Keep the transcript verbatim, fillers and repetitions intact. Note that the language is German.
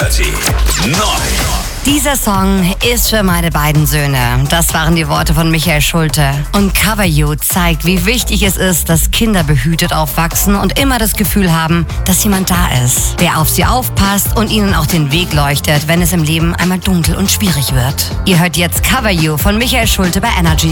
dreißig neu. Dieser Song ist für meine beiden Söhne. Das waren die Worte von Michael Schulte. Und Cover You zeigt, wie wichtig es ist, dass Kinder behütet aufwachsen und immer das Gefühl haben, dass jemand da ist, der auf sie aufpasst und ihnen auch den Weg leuchtet, wenn es im Leben einmal dunkel und schwierig wird. Ihr hört jetzt Cover You von Michael Schulte bei Energy.